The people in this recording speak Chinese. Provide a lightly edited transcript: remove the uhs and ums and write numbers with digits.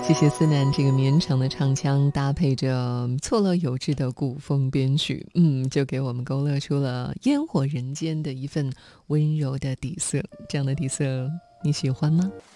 谢谢思南这个绵长的唱腔，搭配着错落有致的古风编曲，就给我们勾勒出了烟火人间的一份温柔的底色。这样的底色你喜欢吗？